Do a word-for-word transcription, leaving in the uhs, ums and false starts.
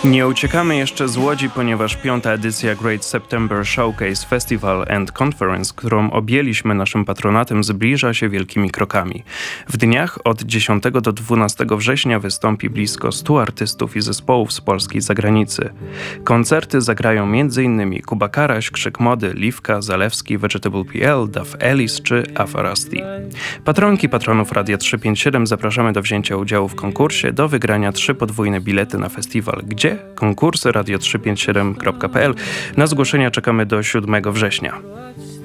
Nie uciekamy jeszcze z Łodzi, ponieważ piąta edycja Great September Showcase Festival and Conference, którą objęliśmy naszym patronatem, zbliża się wielkimi krokami. W dniach od dziesiątego do dwunastego września wystąpi blisko stu artystów i zespołów z Polski i zagranicy. Koncerty zagrają m.in. Kuba Karaś, Krzyk Mody, Liwka, Zalewski, Vegetable P L, Duff Ellis czy Afarasti. Patronki patronów Radia trzysta pięćdziesiąt siedem zapraszamy do wzięcia udziału w konkursie, do wygrania trzy podwójne bilety na festiwal. Gdzie? Konkursy radio trzysta pięćdziesiąt siedem kropka p l. Na zgłoszenia czekamy do siódmego września.